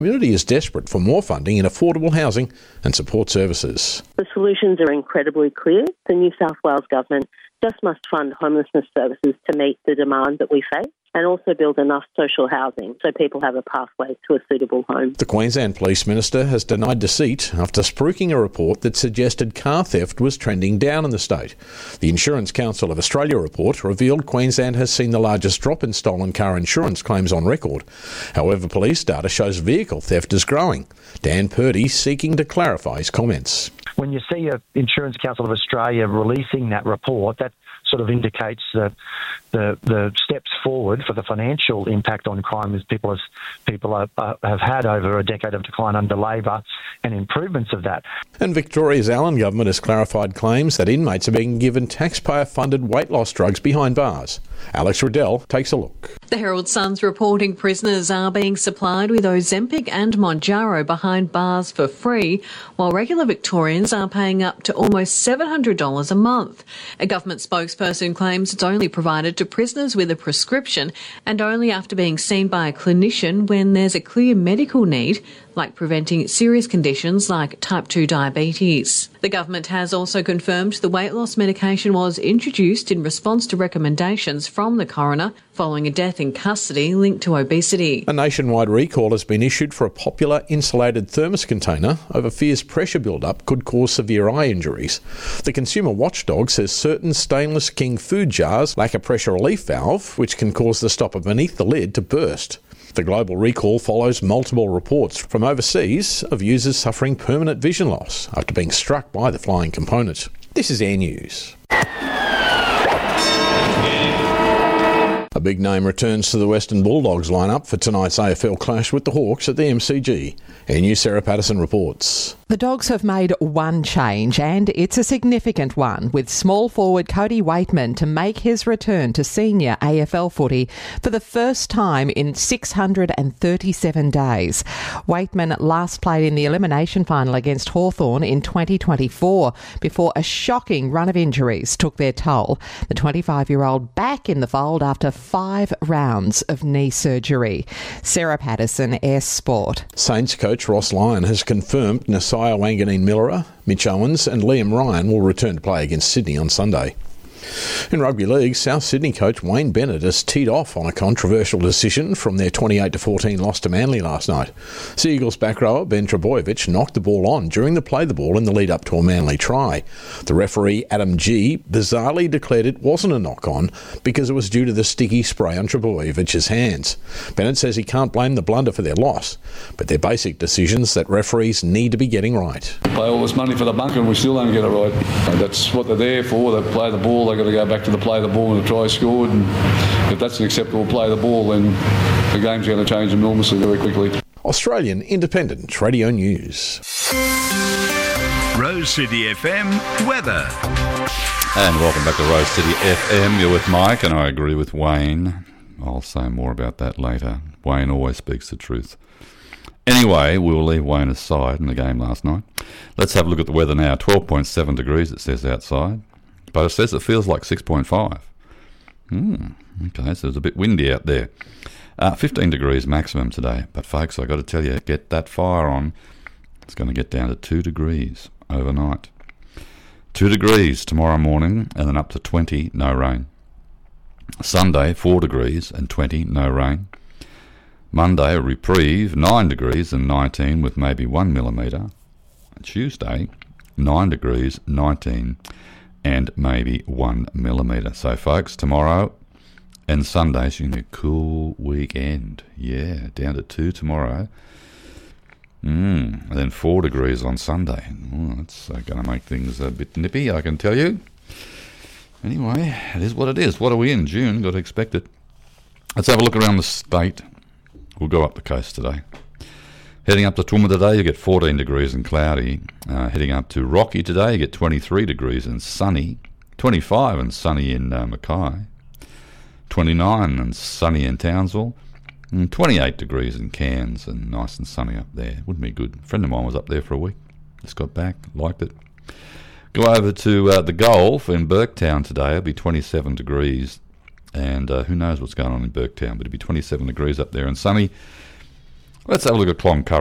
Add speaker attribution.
Speaker 1: The community is desperate for more funding in affordable housing and support services.
Speaker 2: The solutions are incredibly clear. The New South Wales Government just must fund homelessness services to meet the demand that we face, and also build enough social housing so people have a pathway to a suitable home.
Speaker 1: The Queensland Police Minister has denied deceit after spruiking a report that suggested car theft was trending down in the state. The Insurance Council of Australia report revealed Queensland has seen the largest drop in stolen car insurance claims on record. However, police data shows vehicle theft is growing. Dan Purdy seeking to clarify his comments.
Speaker 3: When you see a Insurance Council of Australia releasing that report, that sort of indicates the steps forward for the financial impact on crime as people have had over a decade of decline under Labor and improvements of that.
Speaker 1: And Victoria's Allen government has clarified claims that inmates are being given taxpayer-funded weight loss drugs behind bars. Alex Riddell takes a look.
Speaker 4: The Herald Sun's reporting prisoners are being supplied with Ozempic and Mounjaro behind bars for free, while regular Victorians are paying up to almost $700 a month. A government spokesperson claims it's only provided to prisoners with a prescription and only after being seen by a clinician when there's a clear medical need, like preventing serious conditions like type 2 diabetes. The government has also confirmed the weight loss medication was introduced in response to recommendations from the coroner following a death in custody linked to obesity.
Speaker 1: A nationwide recall has been issued for a popular insulated thermos container over fears pressure build-up could cause severe eye injuries. The consumer watchdog says certain stainless King food jars lack a pressure relief valve, which can cause the stopper beneath the lid to burst. The global recall follows multiple reports from overseas of users suffering permanent vision loss after being struck by the flying component. This is Air News. A big name returns to the Western Bulldogs lineup for tonight's AFL clash with the Hawks at the MCG. Air News Sarah Patterson reports.
Speaker 5: The Dogs have made one change, and it's a significant one, with small forward Cody Waitman to make his return to senior AFL footy for the first time in 637 days. Waitman last played in the elimination final against Hawthorn in 2024 before a shocking run of injuries took their toll. The 25-year-old back in the fold after 5 rounds of knee surgery. Sarah Patterson, Air Sport.
Speaker 1: Saints coach Ross Lyon has confirmed Nasiah Wanganeen-Millera, Mitch Owens and Liam Ryan will return to play against Sydney on Sunday. In rugby league, South Sydney coach Wayne Bennett has teed off on a controversial decision from their 28-14 loss to Manly last night. Sea Eagles back rower Ben Trebojevic knocked the ball on during the play the ball in the lead-up to a Manly try. The referee, Adam G, bizarrely declared it wasn't a knock-on because it was due to the sticky spray on Trebojevic's hands. Bennett says he can't blame the blunder for their loss, but they're basic decisions that referees need to be getting right.
Speaker 6: Pay all this money for the bunker and we still don't get it right. That's what they're there for. They play the ball, they've got to go back to the play the ball and the try scored, and if that's an acceptable play the ball, then the game's going to change enormously very quickly.
Speaker 1: Australian Independent Radio News.
Speaker 7: Rose City FM weather.
Speaker 8: And welcome back to Rose City FM. You're with Mike, and I agree with Wayne. I'll say more about that later. Wayne always speaks the truth. Anyway, we'll leave Wayne aside in the game last night. Let's have a look at the weather now. 12.7 degrees it says outside, but it says it feels like 6.5. Okay, so it's a bit windy out there. 15 degrees maximum today. But folks, I've got to tell you, get that fire on. It's going to get down to 2 degrees overnight. 2 degrees tomorrow morning, and then up to 20, no rain. Sunday, 4 degrees and 20, no rain. Monday, a reprieve, 9 degrees and 19 with maybe 1 millimetre. Tuesday, 9 degrees, 19 and maybe 1 millimetre. So folks, tomorrow and Sunday's going to be a cool weekend. Yeah, down to 2 tomorrow. And then 4 degrees on Sunday. That's going to make things a bit nippy, I can tell you. Anyway, it is what it is. What are we in? June, got to expect it. Let's have a look around the state. We'll go up the coast today. Heading up to Toowoomba today, you get 14 degrees and cloudy. Heading up to Rocky today, you get 23 degrees and sunny. 25 and sunny in Mackay. 29 and sunny in Townsville. And 28 degrees in Cairns and nice and sunny up there. Wouldn't be good. A friend of mine was up there for a week. Just got back, liked it. Go over to the Gulf in Burketown today. It'll be 27 degrees. And who knows what's going on in Burketown, but it'll be 27 degrees up there and sunny. Let's have a look at Cloncurry.